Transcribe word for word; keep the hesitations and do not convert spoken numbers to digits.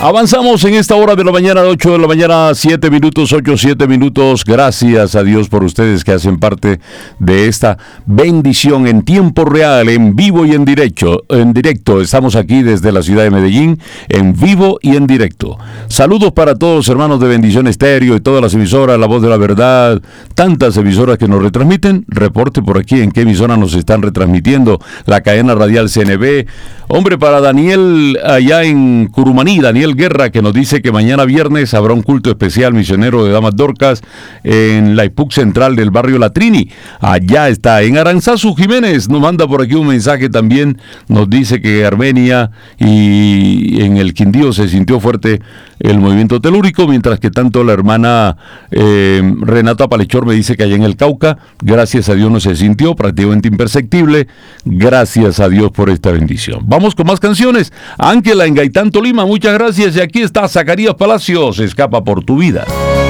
Avanzamos en esta hora de la mañana, ocho de la mañana, siete minutos, ocho, siete minutos. Gracias a Dios por ustedes que hacen parte de esta bendición en tiempo real, en vivo y en directo. En directo, estamos aquí desde la ciudad de Medellín, en vivo y en directo. Saludos para todos los hermanos de Bendición Estéreo y todas las emisoras, La Voz de la Verdad, tantas emisoras que nos retransmiten. Reporte por aquí en qué emisora nos están retransmitiendo, la cadena radial C N B. Hombre, para Daniel allá en Curumaní, Daniel Guerra, que nos dice que mañana viernes habrá un culto especial misionero de Damas Dorcas en la I P U C central del barrio Latrini. Allá está. En Aranzazu, Jiménez nos manda por aquí un mensaje también. Nos dice que Armenia y en el Quindío se sintió fuerte el movimiento telúrico, mientras que tanto la hermana eh, Renata Palechor me dice que allá en el Cauca, gracias a Dios no se sintió, prácticamente imperceptible. Gracias a Dios por esta bendición. Vamos con más canciones. Ángela en Gaitán, Tolima, muchas gracias. Y aquí está Zacarías Palacios, Escapa por tu vida.